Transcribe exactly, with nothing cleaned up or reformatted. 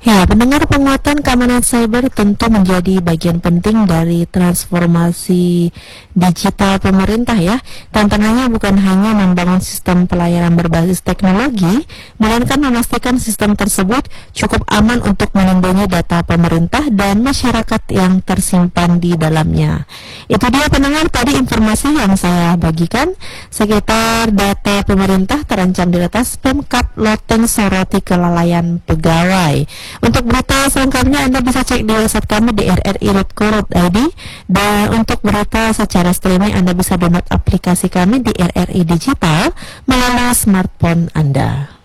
Ya, pendengar, penguatan keamanan cyber tentu menjadi bagian penting dari transformasi digital pemerintah ya. Tantangannya bukan hanya membangun sistem pelayanan berbasis teknologi, melainkan memastikan sistem tersebut cukup aman untuk melindungi data pemerintah dan masyarakat yang tersimpan di dalamnya. Itu dia pendengar, tadi informasi yang saya bagikan sekitar data pemerintah terancam diretas Pemkab Loteng soroti kelalaian pegawai. Untuk berita selengkapnya Anda bisa cek di website kami di r r i titik co titik i d, dan untuk berita secara streaming Anda bisa download aplikasi kami di R R I Digital melalui smartphone Anda.